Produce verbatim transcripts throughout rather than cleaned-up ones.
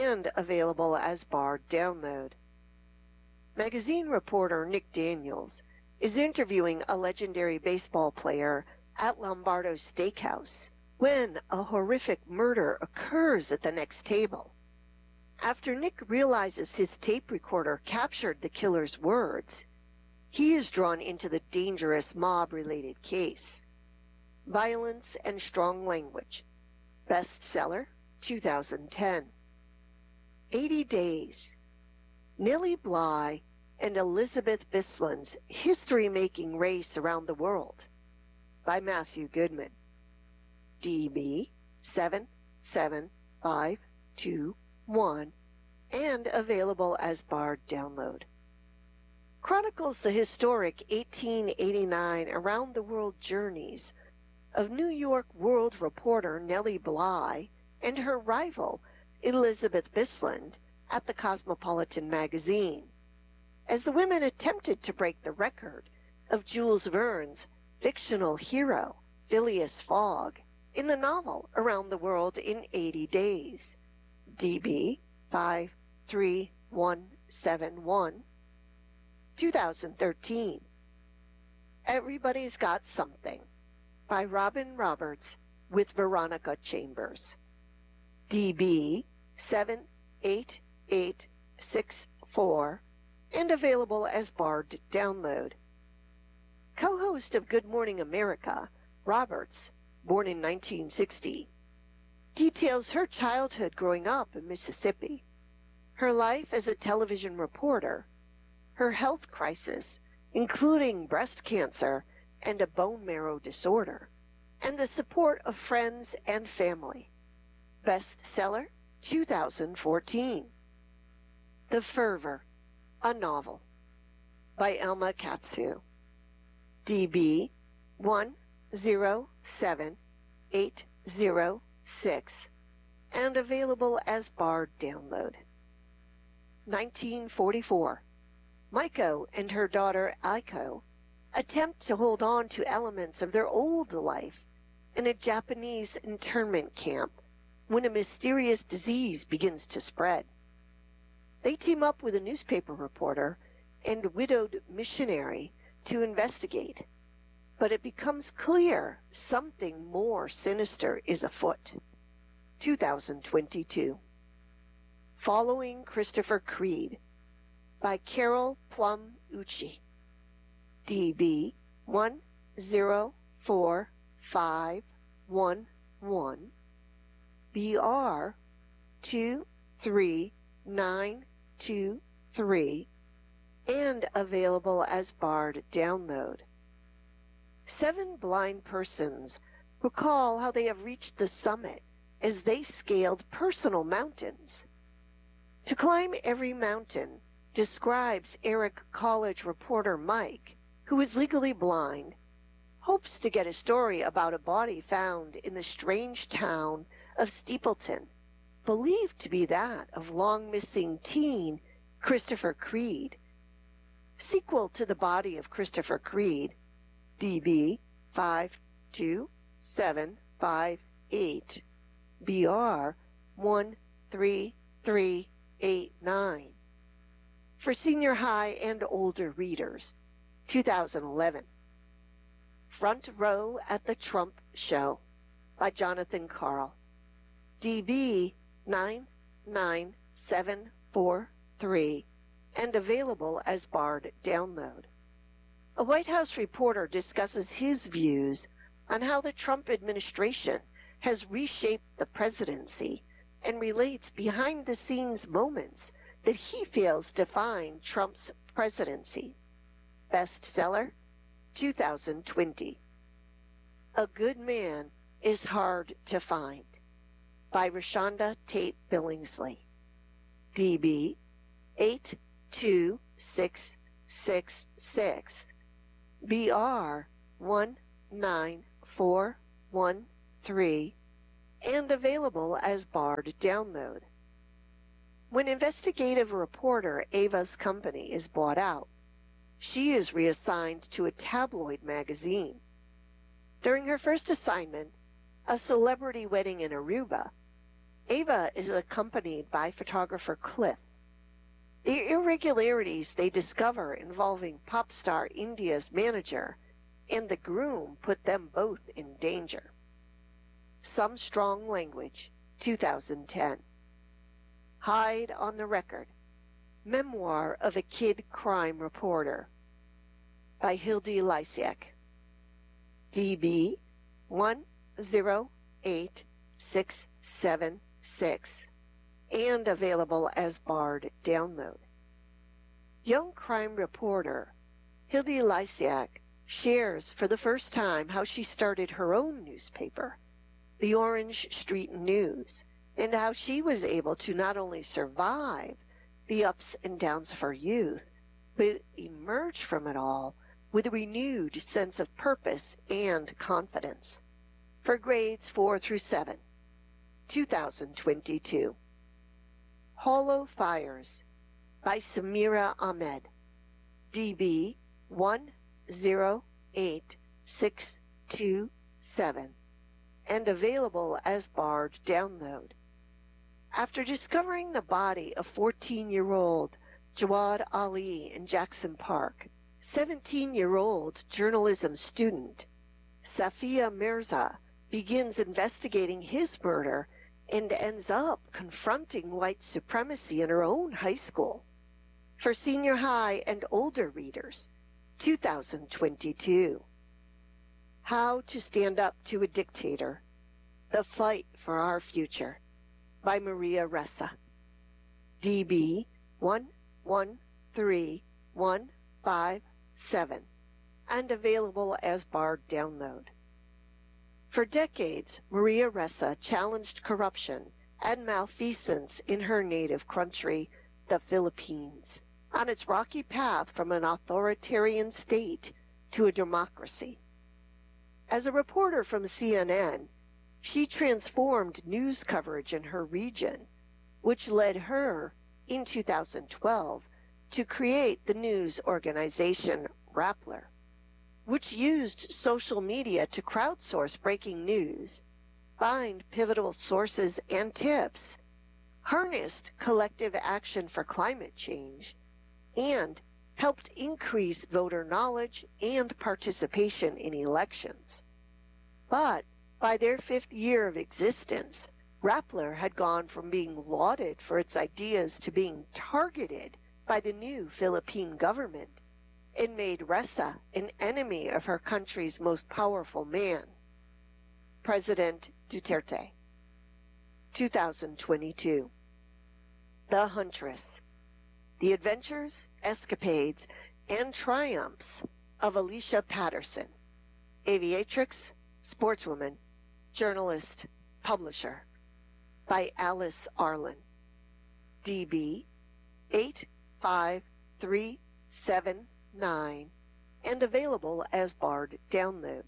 and available as barred download. Magazine reporter Nick Daniels is interviewing a legendary baseball player at Lombardo Steakhouse when a horrific murder occurs at the next table. After Nick realizes his tape recorder captured the killer's words, he is drawn into the dangerous mob-related case. Violence and Strong Language, bestseller, two thousand ten. eighty Days, Nellie Bly and Elizabeth Bisland's history-making race around the world, by Matthew Goodman. D B seven seven five two one, and available as barred download. Chronicles the historic eighteen eighty-nine around-the-world journeys of New York World reporter Nellie Bly and her rival Elizabeth Bisland at the Cosmopolitan magazine, as the women attempted to break the record of Jules Verne's fictional hero, Phileas Fogg, in the novel Around the World in eighty days, D B five three one seven one, two thousand thirteen. Everybody's Got Something, by Robin Roberts with Veronica Chambers. D B seven eight eight six four, and available as barred download. Co-host of Good Morning America, Roberts, born in nineteen sixty, details her childhood growing up in Mississippi, her life as a television reporter, her health crisis, including breast cancer and a bone marrow disorder, and the support of friends and family. Bestseller, two thousand fourteen. The Fervor, a novel, by Elma Katsu. D B one zero seven eight zero six, and available as barred download. nineteen forty-four. Maiko and her daughter Aiko attempt to hold on to elements of their old life in a Japanese internment camp when a mysterious disease begins to spread. They team up with a newspaper reporter and widowed missionary to investigate, but it becomes clear something more sinister is afoot. two thousand twenty-two. Following Christopher Creed, by Carol Plum Uchi. D B one zero four five one one, B R two three nine two three, and available as barred download. Seven blind persons recall how they have reached the summit as they scaled personal mountains. To climb every mountain, describes Eric College reporter Mike, who is legally blind, hopes to get a story about a body found in the strange town of Steepleton, believed to be that of long-missing teen Christopher Creed. Sequel to the body of Christopher Creed, D B five two seven five eight, B R one three three eight nine. For senior high and older readers, two thousand eleven. Front Row at the Trump Show, by Jonathan Karl. D B nine nine seven four three, and available as barred download. A White House reporter discusses his views on how the Trump administration has reshaped the presidency and relates behind-the-scenes moments that he feels define Trump's presidency. Bestseller, two thousand twenty. A Good Man is Hard to Find, by Rashonda Tate Billingsley. D B eight two six six six, B R one nine four one three, and available as barred download. When investigative reporter Ava's company is bought out, she is reassigned to a tabloid magazine. During her first assignment, a celebrity wedding in Aruba, Ava is accompanied by photographer Cliff. The irregularities they discover involving pop star India's manager and the groom put them both in danger. Some Strong Language, two thousand ten. Hide on the Record, Memoir of a Kid Crime Reporter by Hildy Lysiak. D B one zero eight six seven six and available as barred download. Young crime reporter Hildy Lysiak shares for the first time how she started her own newspaper, the Orange Street News, and how she was able to not only survive the ups and downs of her youth, but emerge from it all with a renewed sense of purpose and confidence. For grades four through seven, two thousand twenty-two. Hollow Fires by Samira Ahmed, D B one zero eight six two seven, and available as barred download. After discovering the body of fourteen-year-old Jawad Ali in Jackson Park, seventeen-year-old journalism student Safia Mirza begins investigating his murder and ends up confronting white supremacy in her own high school. For senior high and older readers, two thousand twenty-two. How to Stand Up to a Dictator, The Fight for Our Future by Maria Ressa. D B one one three one five seven and available as barred download. For decades, Maria Ressa challenged corruption and malfeasance in her native country, the Philippines, on its rocky path from an authoritarian state to a democracy. As a reporter from C N N, she transformed news coverage in her region, which led her, in two thousand twelve, to create the news organization Rappler, which used social media to crowdsource breaking news, find pivotal sources and tips, harnessed collective action for climate change, and helped increase voter knowledge and participation in elections. But by their fifth year of existence, Rappler had gone from being lauded for its ideas to being targeted by the new Philippine government and made Ressa an enemy of her country's most powerful man, President Duterte. two thousand twenty-two. The Huntress, The Adventures, Escapades, and Triumphs of Alicia Patterson, aviatrix, sportswoman, journalist, publisher, by Alice Arlen. D B eight five three seven nine and available as barred download.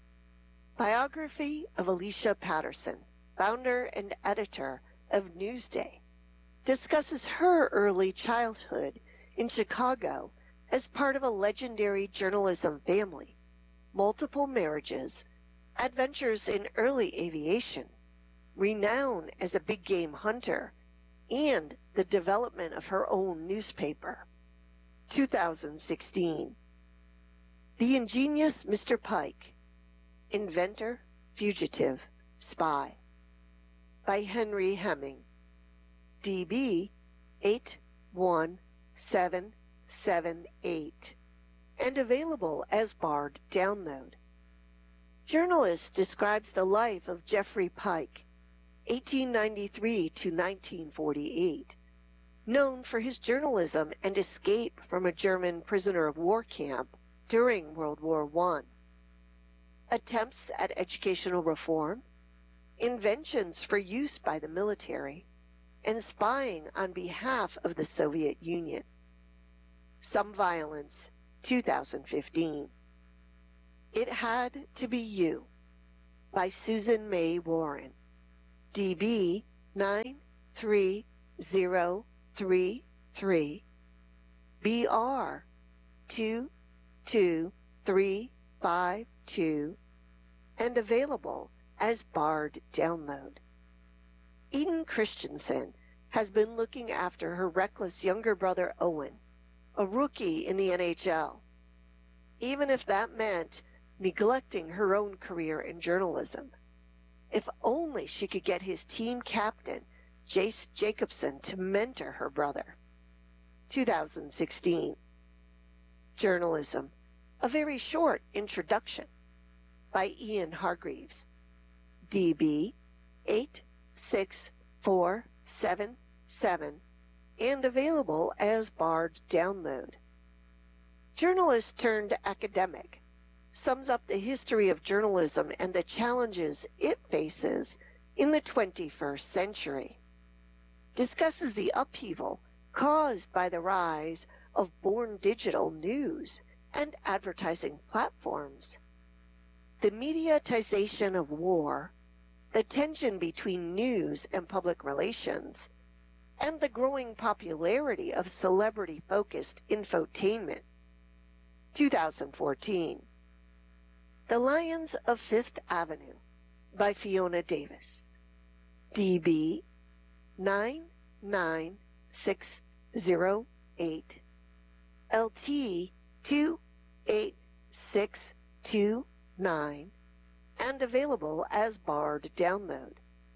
Biography of Alicia Patterson, founder and editor of Newsday, discusses her early childhood in Chicago as part of a legendary journalism family, multiple marriages, adventures in early aviation, renown as a big game hunter, and the development of her own newspaper. two thousand sixteen. The Ingenious Mister Pike, Inventor, Fugitive, Spy, by Henry Hemming. D B eight one seven seven eight and available as barred download. Journalist describes the life of Jeffrey Pike, eighteen ninety-three to nineteen forty-eight, known for his journalism and escape from a German prisoner of war camp during World War One. Attempts at educational reform, inventions for use by the military, and spying on behalf of the Soviet Union. Some Violence, two thousand fifteen. It Had to Be You, by Susan May Warren. D B nine three zero three three B R two two three five two and available as barred download. Eden Christensen has been looking after her reckless younger brother Owen, a rookie in the N H L, even if that meant neglecting her own career in journalism. If only she could get his team captain, Jace Jacobson, to mentor her brother. two thousand sixteen. Journalism, a very short introduction, by Ian Hargreaves. D B eight six four seven seven and available as Bard download. Journalist turned academic sums up the history of journalism and the challenges it faces in the twenty-first century. Discusses the upheaval caused by the rise of born digital news and advertising platforms, the mediatization of war, the tension between news and public relations, and the growing popularity of celebrity-focused infotainment. two thousand fourteen. The Lions of Fifth Avenue by Fiona Davis. D B nine nine six zero eight, L T two eight six two nine, and available as Bard download.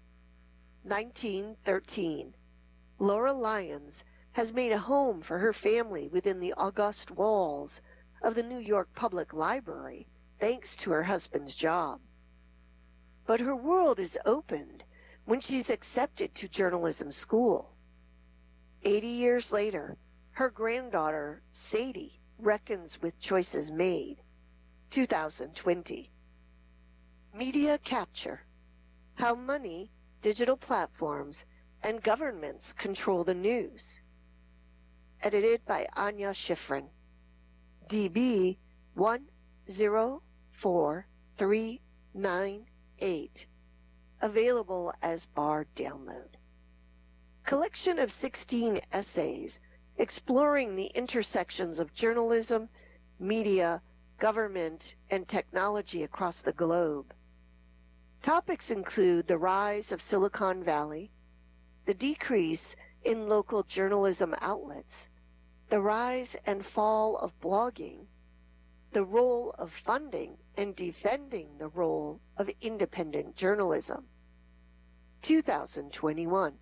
nineteen thirteen. Laura Lyons has made a home for her family within the august walls of the New York Public Library, thanks to her husband's job. But her world is opened when she's accepted to journalism school. Eighty years later, her granddaughter, Sadie, reckons with choices made. two thousand twenty. Media Capture: How Money, Digital Platforms, and Governments Control the News. Edited by Anya Schifrin. D B one zero four three nine eight. Available as Bard download. Collection of sixteen essays exploring the intersections of journalism, media, government, and technology across the globe. Topics include the rise of Silicon Valley, the decrease in local journalism outlets, the rise and fall of blogging, the role of funding and defending the role of independent journalism. two thousand twenty-one.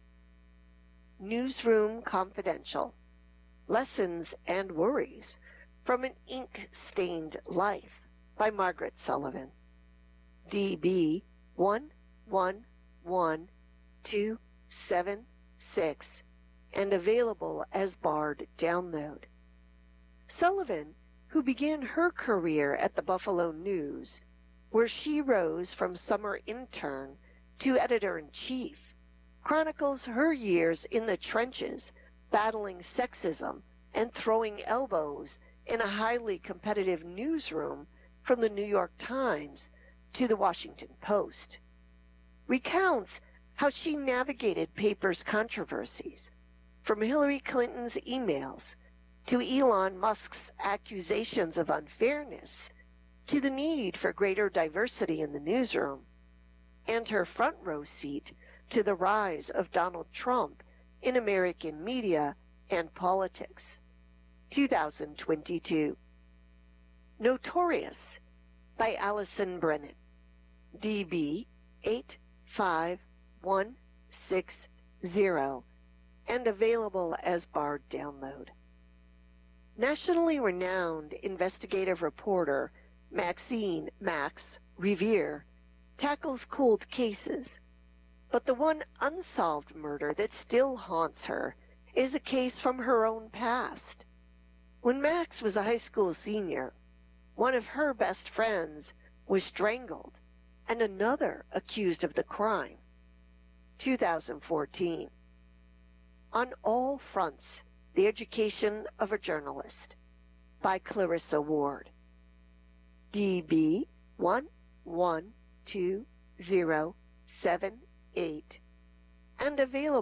Newsroom Confidential: Lessons and Worries from an Ink-Stained Life by Margaret Sullivan. D B one one one two seven six and available as Bard download. Sullivan, who began her career at the Buffalo News, where she rose from summer intern to editor-in-chief, chronicles her years in the trenches, battling sexism and throwing elbows in a highly competitive newsroom from the New York Times to the Washington Post. Recounts how she navigated papers' controversies, from Hillary Clinton's emails to Elon Musk's accusations of unfairness to the need for greater diversity in the newsroom, and her front row seat to the rise of Donald Trump in American media and politics. two thousand twenty-two. Notorious by Allison Brennan. D B eight five one six zero and available as Bard download. Nationally renowned investigative reporter Maxine Max Revere tackles cold cases, but the one unsolved murder that still haunts her is a case from her own past. When Max was a high school senior, one of her best friends was strangled and another accused of the crime. two thousand fourteen. On All Fronts: The Education of a Journalist by Clarissa Ward. D B one one two zero seven eight and available